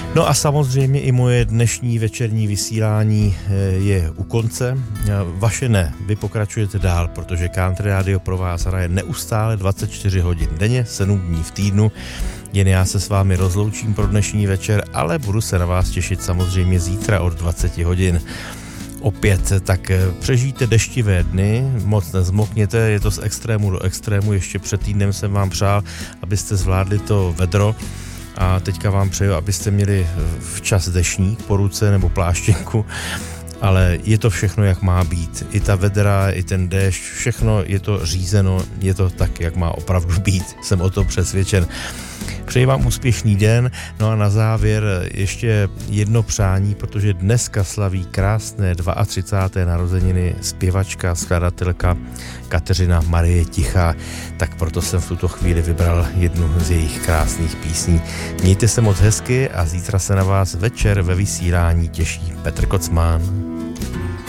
No a samozřejmě i moje dnešní večerní vysílání je u konce. Vaše ne, vy pokračujete dál, protože Country Radio pro vás hraje neustále 24 hodin denně, 7 dní v týdnu. Jen já se s vámi rozloučím pro dnešní večer, ale budu se na vás těšit samozřejmě zítra od 20 hodin. Opět, tak přežijte deštivé dny, moc nezmokněte, je to z extrému do extrému, ještě před týdnem jsem vám přál, abyste zvládli to vedro a teďka vám přeju, abyste měli včas deštník po ruce nebo pláštěnku, ale je to všechno, jak má být. I ta vedra, i ten déšť, všechno je to řízeno, je to tak, jak má opravdu být, jsem o tom přesvědčen. Přeji vám úspěšný den, no a na závěr ještě jedno přání, protože dneska slaví krásné 32. narozeniny zpěvačka, skladatelka Kateřina Marie Tichá, tak proto jsem v tuto chvíli vybral jednu z jejich krásných písní. Mějte se moc hezky a zítra se na vás večer ve vysílání těší Petr Kocman.